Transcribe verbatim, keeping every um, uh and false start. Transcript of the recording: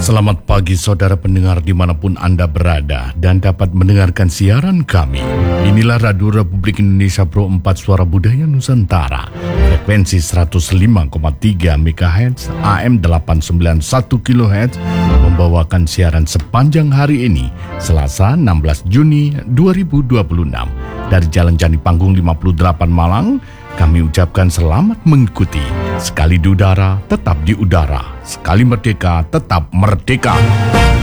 Selamat pagi saudara pendengar dimanapun Anda berada dan dapat mendengarkan siaran kami. Inilah Radio Republik Indonesia Pro empat Suara Budaya Nusantara. Frekuensi seratus lima koma tiga megahertz, A M delapan sembilan satu kilohertz, membawakan siaran sepanjang hari ini, Selasa enam belas Juni dua ribu dua puluh enam. Dari Jalan Candi Panggung lima puluh delapan Malang, kami ucapkan selamat mengikuti. Sekali di udara, tetap di udara. Sekali merdeka, tetap merdeka.